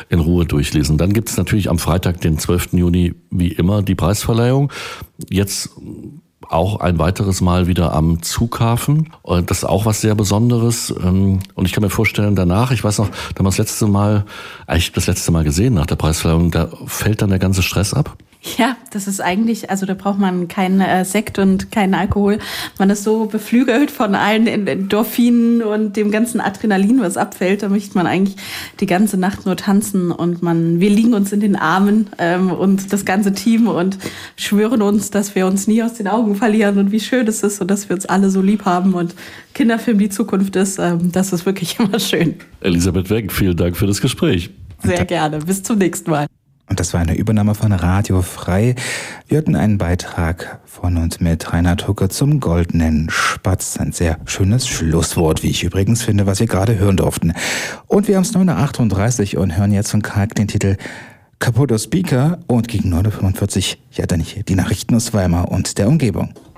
in Ruhe durchlesen. Dann gibt es natürlich am Freitag, den 12. Juni, wie immer die Preisverleihung. Jetzt auch ein weiteres Mal wieder am Zughafen. Und das ist auch was sehr Besonderes. Und ich kann mir vorstellen, danach, ich weiß noch, da haben wir das letzte Mal gesehen nach der Preisverleihung, da fällt dann der ganze Stress ab. Ja, das ist eigentlich, also da braucht man keinen Sekt und keinen Alkohol. Man ist so beflügelt von allen Endorphinen und dem ganzen Adrenalin, was abfällt. Da möchte man eigentlich die ganze Nacht nur tanzen und wir liegen uns in den Armen und das ganze Team und schwören uns, dass wir uns nie aus den Augen verlieren und wie schön es ist und dass wir uns alle so lieb haben und Kinderfilm die Zukunft ist. Das ist wirklich immer schön. Elisabeth Wenck, vielen Dank für das Gespräch. Sehr gerne. Bis zum nächsten Mal. Und das war eine Übernahme von Radio Frei. Wir hatten einen Beitrag von und mit Reinhard Hucke zum Goldenen Spatz. Ein sehr schönes Schlusswort, wie ich übrigens finde, was wir gerade hören durften. Und wir haben es 9.38 Uhr und hören jetzt von Kalk den Titel Kaputter Speaker und gegen 9.45 Uhr, ja dann hier die Nachrichten aus Weimar und der Umgebung.